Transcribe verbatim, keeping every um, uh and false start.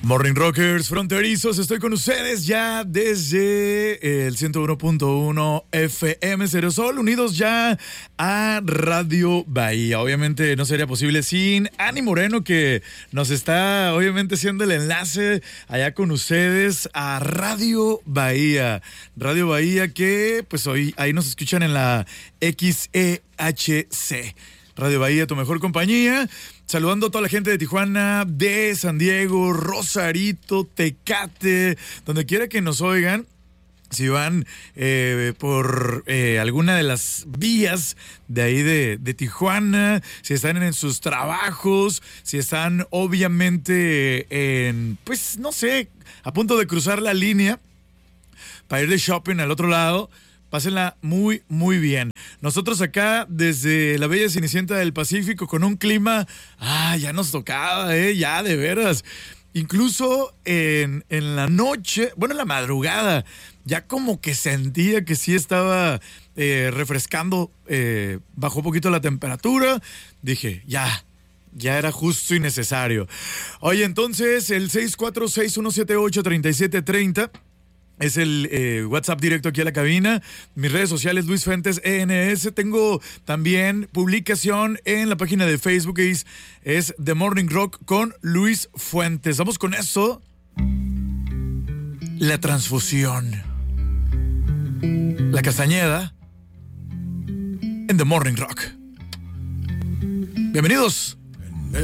Morning Rockers fronterizos, estoy con ustedes ya desde el ciento uno punto uno F M Stereo Sol, unidos ya a Radio Bahía. Obviamente no sería posible sin Ani Moreno, que nos está obviamente haciendo el enlace allá con ustedes a Radio Bahía. Radio Bahía que pues hoy ahí nos escuchan en la X E H C. Radio Bahía, tu mejor compañía. Saludando a toda la gente de Tijuana, de San Diego, Rosarito, Tecate, donde quiera que nos oigan. Si van eh, por eh, alguna de las vías de ahí de, de Tijuana, si están en sus trabajos, si están obviamente en, pues no sé, a punto de cruzar la línea para ir de shopping al otro lado, pásenla muy, muy bien. Nosotros acá, desde la bella Cenicienta del Pacífico, con un clima, ah, ya nos tocaba, eh, ya de veras. Incluso en, en la noche, bueno, en la madrugada, ya como que sentía que sí estaba eh, refrescando, eh, bajó un poquito la temperatura. Dije, ya, ya era justo y necesario. Oye, entonces, el seis cuatro seis, uno siete ocho, tres siete tres cero es el eh, WhatsApp directo aquí a la cabina. Mis redes sociales, Luis Fuentes E N S. Tengo también publicación en la página de Facebook, que es, es The Morning Rock con Luis Fuentes. Vamos con eso. La transfusión. La Castañeda en The Morning Rock. Bienvenidos.